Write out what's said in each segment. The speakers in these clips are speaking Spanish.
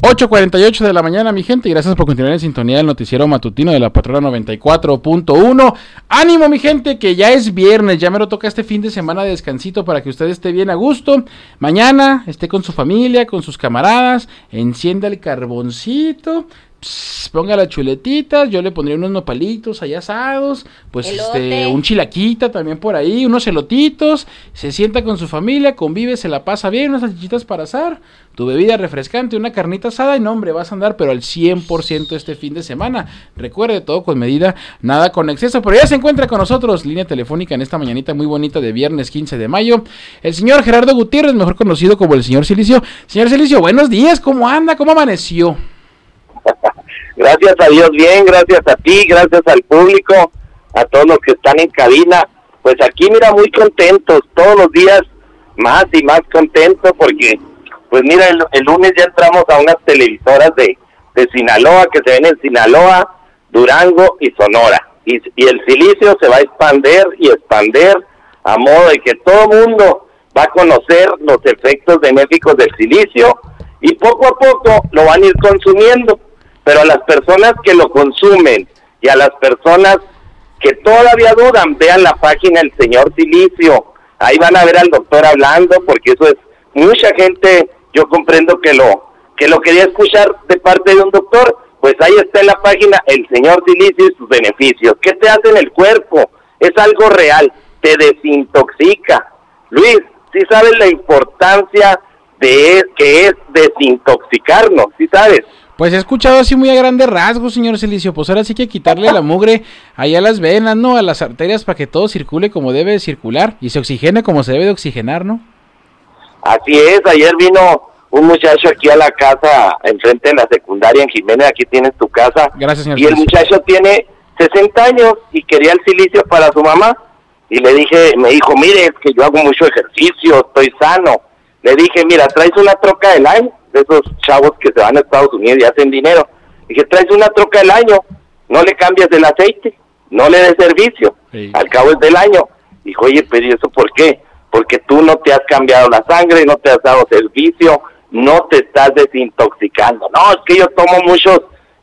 8:48 de la mañana, mi gente, y gracias por continuar en sintonía del noticiero matutino de la Patrona 94.1. ánimo, mi gente, que ya es viernes, ya me lo toca este fin de semana de descansito para que usted esté bien a gusto. Mañana esté con su familia, con sus camaradas, encienda el carboncito, ponga las chuletitas, yo le pondría unos nopalitos ahí asados, pues un chilaquita también por ahí, unos elotitos, se sienta con su familia, convive, se la pasa bien, unas salchichitas para asar, tu bebida refrescante, una carnita asada, y no, hombre, vas a andar pero al 100% este fin de semana. Recuerde, todo con medida, nada con exceso. Pero ya se encuentra con nosotros, línea telefónica en esta mañanita muy bonita de viernes 15 de mayo, el señor Gerardo Gutiérrez, mejor conocido como el señor Silicio. Señor Silicio, buenos días, ¿cómo anda? ¿Cómo amaneció? Gracias a Dios, bien, gracias a ti, gracias al público, a todos los que están en cabina. Pues aquí, mira, muy contentos, todos los días más y más contentos, porque, pues mira, el lunes ya entramos a unas televisoras de Sinaloa, que se ven en Sinaloa, Durango y Sonora. Y el silicio se va a expander y expander, a modo de que todo el mundo va a conocer los efectos benéficos del silicio, y poco a poco lo van a ir consumiendo. Pero a las personas que lo consumen y a las personas que todavía dudan, vean la página del señor Silicio. Ahí van a ver al doctor hablando, porque eso es, mucha gente, yo comprendo que lo quería escuchar de parte de un doctor. Pues ahí está en la página el señor Silicio y sus beneficios. ¿Qué te hace en el cuerpo? Es algo real, te desintoxica. Luis, ¿sí sabes la importancia que es desintoxicarnos? ¿Sí sabes? Pues he escuchado así muy a grandes rasgos, señor Silicio, pues ahora sí que quitarle la mugre ahí a las venas, ¿no? A las arterias, para que todo circule como debe de circular y se oxigene como se debe de oxigenar, ¿no? Así es, ayer vino un muchacho aquí a la casa, enfrente de la secundaria en Jiménez, aquí tienes tu casa. Gracias, señor Y el Silicio. muchacho tiene 60 años y quería el silicio para su mamá. Y me dijo, mire, es que yo hago mucho ejercicio, estoy sano. Le dije, mira, traes una troca del año, de esos chavos que se van a Estados Unidos y hacen dinero. Dije, traes una troca del año, no le cambias el aceite, no le des servicio, sí. Al cabo es del año. Dijo, oye, pero ¿y eso por qué? Porque tú no te has cambiado la sangre, no te has dado servicio, no te estás desintoxicando. No, es que yo tomo muchos,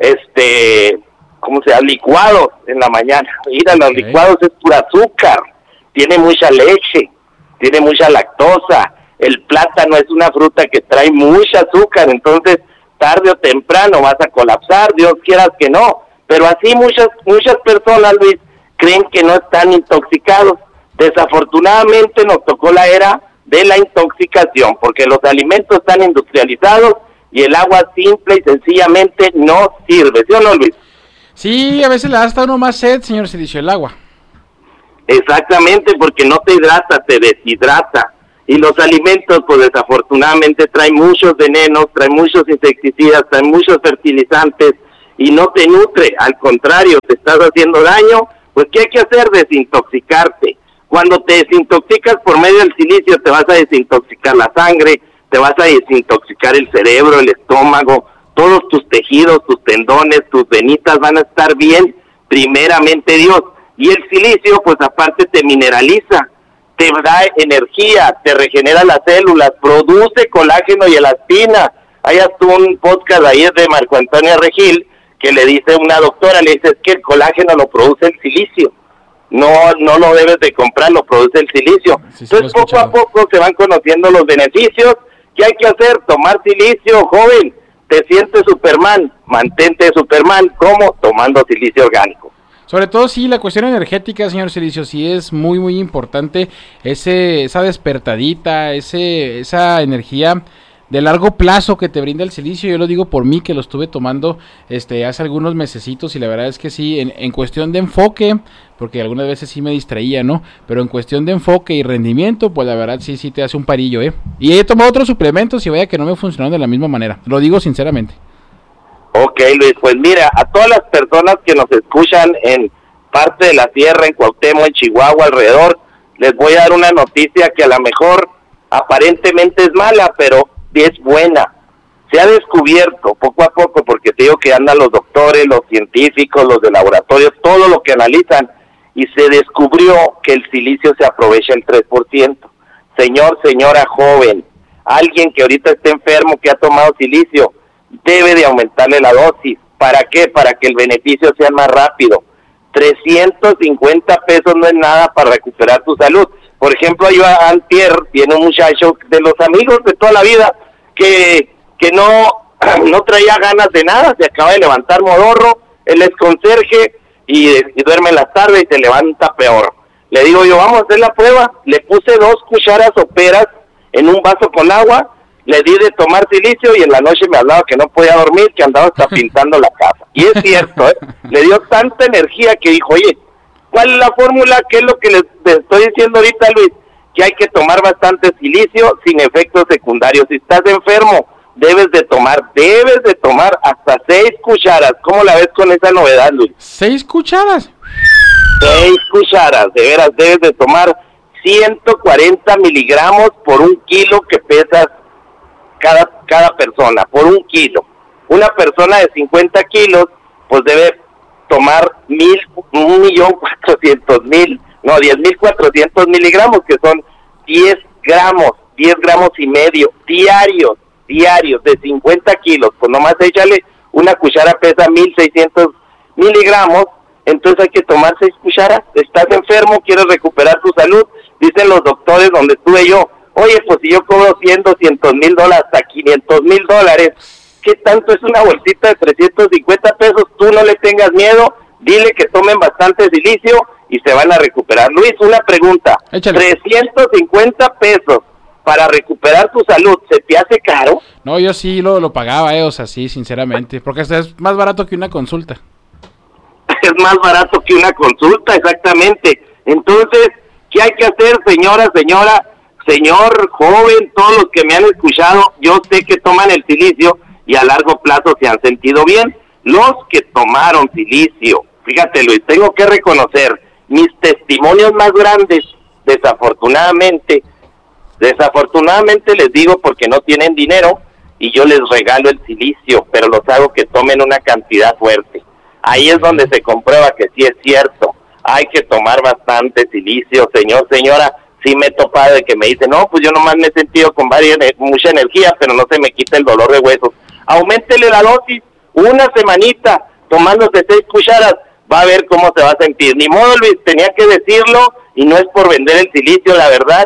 ¿cómo se llama? Licuados en la mañana. Mira, los licuados es pura azúcar, tiene mucha leche, tiene mucha lactosa. El plátano es una fruta que trae mucha azúcar, entonces tarde o temprano vas a colapsar, Dios quieras que no. Pero así muchas personas, Luis, creen que no están intoxicados. Desafortunadamente nos tocó la era de la intoxicación, porque los alimentos están industrializados y el agua simple y sencillamente no sirve, ¿sí o no, Luis? Sí, a veces le da hasta uno más sed, señor Silicio, el agua. Exactamente, porque no te hidrata, te deshidrata. Y los alimentos, pues desafortunadamente traen muchos venenos, traen muchos insecticidas, traen muchos fertilizantes y no te nutre, al contrario, te estás haciendo daño. Pues ¿qué hay que hacer? Desintoxicarte. Cuando te desintoxicas por medio del silicio, te vas a desintoxicar la sangre, te vas a desintoxicar el cerebro, el estómago, todos tus tejidos, tus tendones, tus venitas van a estar bien, primeramente Dios. Y el silicio, pues aparte te mineraliza, te da energía, te regenera las células, produce colágeno y elastina. Hay hasta un podcast ayer de Marco Antonio Regil que le dice una doctora, le dice, es que el colágeno lo produce el silicio. No lo debes de comprar, lo produce el silicio. Sí, entonces poco a poco se van conociendo los beneficios. ¿Qué hay que hacer? Tomar silicio, joven. Te sientes Superman, mantente Superman. ¿Cómo? Tomando silicio orgánico. Sobre todo sí, la cuestión energética, señor Silicio, sí es muy muy importante, esa despertadita, esa energía de largo plazo que te brinda el silicio. Yo lo digo por mí, que lo estuve tomando hace algunos mesecitos, y la verdad es que sí, en cuestión de enfoque, porque algunas veces sí me distraía, ¿no? Pero en cuestión de enfoque y rendimiento, pues la verdad sí te hace un parillo, Y he tomado otros suplementos y vaya que no me funcionaron de la misma manera, lo digo sinceramente. Ok, Luis, pues mira, a todas las personas que nos escuchan en parte de la sierra, en Cuauhtémoc, en Chihuahua, alrededor, les voy a dar una noticia que a lo mejor aparentemente es mala, pero es buena. Se ha descubierto poco a poco, porque te digo que andan los doctores, los científicos, los de laboratorios, todo lo que analizan, y se descubrió que el silicio se aprovecha el 3%. Señor, señora joven, alguien que ahorita esté enfermo, que ha tomado silicio, debe de aumentarle la dosis. ¿Para qué? Para que el beneficio sea más rápido. 350 pesos no es nada para recuperar tu salud. Por ejemplo, yo antier tiene un muchacho de los amigos de toda la vida que no traía ganas de nada, se acaba de levantar modorro, él es conserje y duerme en las tardes y se levanta peor. Le digo yo, vamos a hacer la prueba. Le puse 2 cucharas soperas en un vaso con agua, le di de tomar silicio y en la noche me hablaba que no podía dormir, que andaba hasta pintando la casa. Y es cierto, le dio tanta energía que dijo, oye, ¿cuál es la fórmula? ¿Qué es lo que les estoy diciendo ahorita, Luis? Que hay que tomar bastante silicio sin efectos secundarios. Si estás enfermo, debes de tomar hasta 6 cucharas. ¿Cómo la ves con esa novedad, Luis? 6 cucharas. 6 cucharas, de veras, debes de tomar 140 miligramos por 1 kilo que pesas cada persona, por 1 kilo. Una persona de 50 kilos, pues debe tomar 10,400,000 miligramos, que son 10 gramos y medio, diarios, de 50 kilos. Pues nomás échale, una cuchara pesa 1,600 miligramos, entonces hay que tomar 6 cucharas. Estás enfermo, quieres recuperar tu salud, dicen los doctores donde estuve yo, oye, pues si yo cobro 100, $200,000 hasta $500,000, ¿qué tanto es una bolsita de 350 pesos? Tú no le tengas miedo, dile que tomen bastante silicio y se van a recuperar. Luis, una pregunta, échale. 350 pesos para recuperar tu salud, ¿se te hace caro? No, yo sí lo pagaba, o sea, sí, sinceramente, porque es más barato que una consulta. Es más barato que una consulta, exactamente. Entonces, ¿qué hay que hacer, señora, señor, joven, todos los que me han escuchado? Yo sé que toman el silicio y a largo plazo se han sentido bien. Los que tomaron silicio, fíjate, Luis, tengo que reconocer, mis testimonios más grandes, desafortunadamente les digo porque no tienen dinero y yo les regalo el silicio, pero los hago que tomen una cantidad fuerte. Ahí es donde se comprueba que sí es cierto. Hay que tomar bastante silicio, señora. Sí me he topado de que me dicen, no, pues yo nomás me he sentido con mucha energía, pero no se me quita el dolor de huesos. Auméntele la dosis, una semanita, tomándose 6 cucharas, va a ver cómo se va a sentir. Ni modo, Luis, tenía que decirlo, y no es por vender el silicio, la verdad,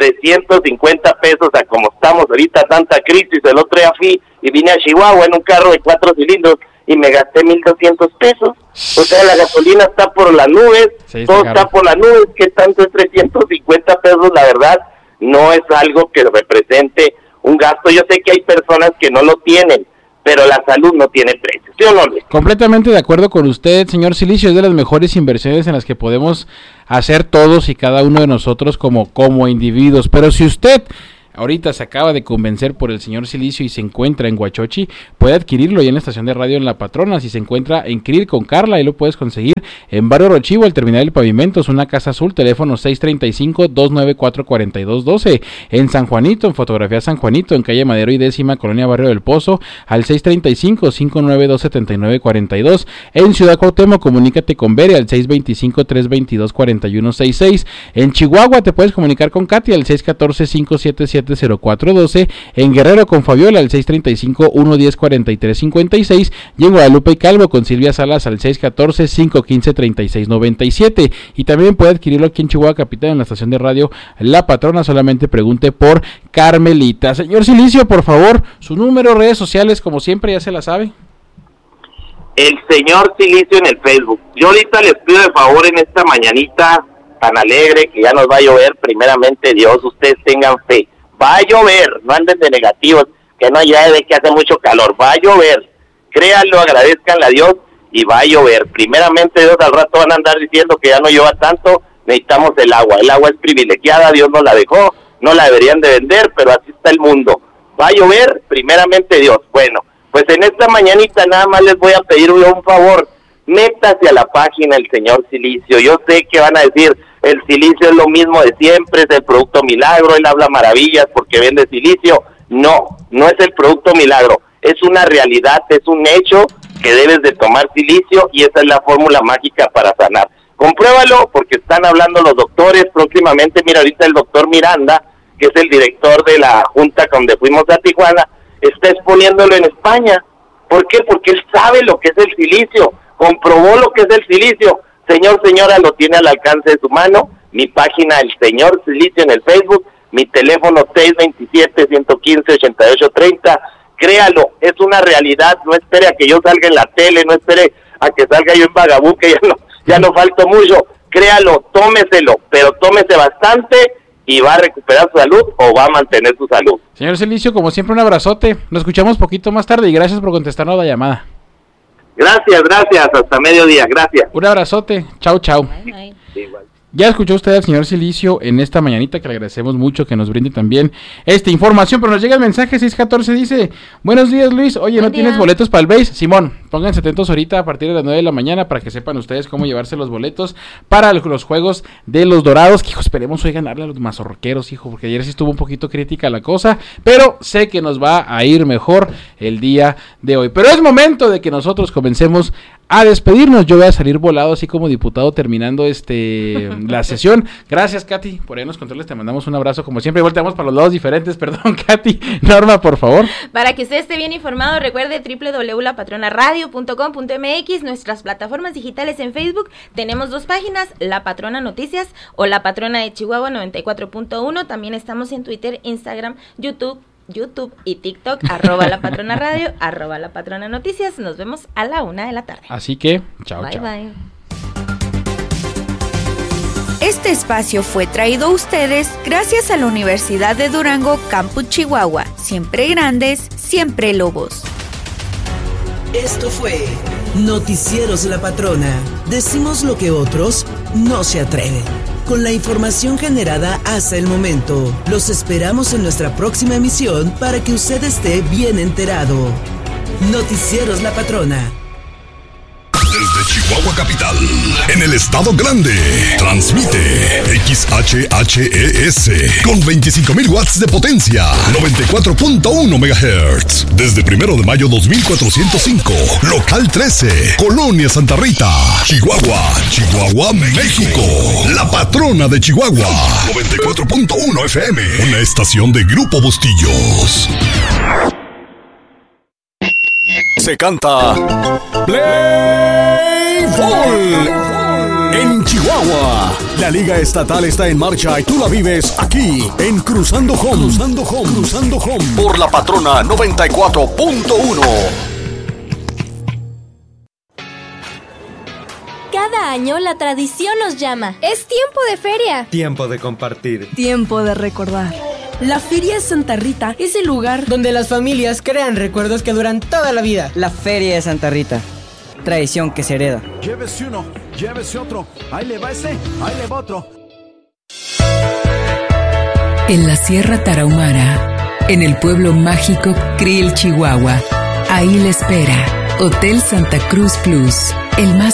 350 pesos a como estamos ahorita, tanta crisis. El otro día fui y vine a Chihuahua en un carro de 4 cilindros, y me gasté 1,200 pesos. O sea, la gasolina está por las nubes, todo está por las nubes. ¿Qué tanto es 350 pesos? La verdad, no es algo que represente un gasto. Yo sé que hay personas que no lo tienen, pero la salud no tiene precio, ¿sí o no, Luis? Completamente de acuerdo con usted, señor Silicio. Es de las mejores inversiones en las que podemos hacer todos y cada uno de nosotros como individuos. Pero si usted ahorita se acaba de convencer por el señor Silicio y se encuentra en Huachochi, puede adquirirlo ya en la estación de radio en La Patrona. Si se encuentra en Krill con Carla, ahí lo puedes conseguir en Barrio Rochivo, el Terminal del Pavimentos, una casa azul, teléfono 635-294-4212. En San Juanito, en Fotografía San Juanito, en calle Madero y 10ª, Colonia Barrio del Pozo, al 635-592-7942. En Ciudad Cuauhtémoc, comunícate con Bere al 625-322-4166. En Chihuahua te puedes comunicar con Katy al 614-577-0412. En Guerrero con Fabiola al 635-110-4356. Y en Guadalupe y Calvo con Silvia Salas al 614-515-3697. Y también puede adquirirlo aquí en Chihuahua Capital en la estación de radio La Patrona. Solamente pregunte por Carmelita. Señor Silicio, por favor, su número, redes sociales, como siempre, ya se la sabe. El señor Silicio en el Facebook. Yo ahorita les pido de favor en esta mañanita tan alegre que ya nos va a llover, primeramente Dios, ustedes tengan fe. Va a llover, no anden de negativos, que no ya de que hace mucho calor, va a llover, créanlo, agradezcanle a Dios y va a llover. Primeramente Dios, al rato van a andar diciendo que ya no llueva tanto, necesitamos el agua es privilegiada, Dios nos la dejó, no la deberían de vender, pero así está el mundo. Va a llover, primeramente Dios. Bueno, pues en esta mañanita nada más les voy a pedir un favor, métase a la página del señor Silicio. Yo sé que van a decir, el silicio es lo mismo de siempre, es el producto milagro, él habla maravillas porque vende silicio. No es el producto milagro, es una realidad, es un hecho que debes de tomar silicio y esa es la fórmula mágica para sanar. Compruébalo porque están hablando los doctores próximamente. Mira, ahorita el doctor Miranda, que es el director de la junta donde fuimos a Tijuana, está exponiéndolo en España. ¿Por qué? Porque él sabe lo que es el silicio, comprobó lo que es el silicio. Señor, señora, lo tiene al alcance de su mano. Mi página, El Señor Silicio en el Facebook, mi teléfono 627-115-8830. Créalo, es una realidad. No espere a que yo salga en la tele, no espere a que salga yo en Vagabú, que ya no falto mucho. Créalo, tómeselo, pero tómese bastante y va a recuperar su salud o va a mantener su salud. Señor Silicio, como siempre, un abrazote. Nos escuchamos poquito más tarde y gracias por contestarnos la llamada. Gracias, hasta mediodía, gracias. Un abrazote, chau. Bye, bye. Igual. Ya escuchó usted al señor Silicio en esta mañanita, que le agradecemos mucho que nos brinde también esta información, pero nos llega el mensaje 614, dice: buenos días, Luis, oye, ¿no tienes boletos para el BASE? Simón, pónganse atentos ahorita a partir de las 9 de la mañana para que sepan ustedes cómo llevarse los boletos para los juegos de los Dorados, que hijo, esperemos hoy ganarle a los mazorroqueros, hijo, porque ayer sí estuvo un poquito crítica la cosa, pero sé que nos va a ir mejor el día de hoy. Pero es momento de que nosotros comencemos a despedirnos. Yo voy a salir volado así como diputado terminando la sesión. Gracias, Katy, por ahí en los controles te mandamos un abrazo como siempre. Volteamos para los lados diferentes, perdón, Katy. Norma, por favor. Para que usted esté bien informado, recuerde www.lapatronaradio.com.mx, nuestras plataformas digitales en Facebook. Tenemos 2 páginas, La Patrona Noticias o La Patrona de Chihuahua 94.1. También estamos en Twitter, Instagram, YouTube y TikTok, @La Patrona Radio, @La Patrona Noticias. Nos vemos a la 1 de la tarde. Así que, chao. Bye. Este espacio fue traído a ustedes gracias a la Universidad de Durango, Campus Chihuahua. Siempre grandes, siempre lobos. Esto fue Noticieros La Patrona. Decimos lo que otros no se atreven. Con la información generada hasta el momento, los esperamos en nuestra próxima emisión para que usted esté bien enterado. Noticieros La Patrona. Desde Chihuahua Capital, en el Estado Grande, transmite XHHES con 25,000 watts de potencia, 94.1 MHz. Desde 1 de mayo 2405, local 13, Colonia Santa Rita, Chihuahua, México. La Patrona de Chihuahua, 94.1 FM, una estación de Grupo Bustillos. Se canta Play Ball en Chihuahua. La Liga Estatal está en marcha y tú la vives aquí en Cruzando Home por La Patrona 94.1. Cada año la tradición nos llama. Es tiempo de feria. Tiempo de compartir. Tiempo de recordar. La Feria de Santa Rita es el lugar donde las familias crean recuerdos que duran toda la vida. La Feria de Santa Rita, tradición que se hereda. Llévese uno, llévese otro, ahí le va ese, ahí le va otro. En la Sierra Tarahumara, en el pueblo mágico Krill, Chihuahua, ahí le espera Hotel Santa Cruz Plus, el más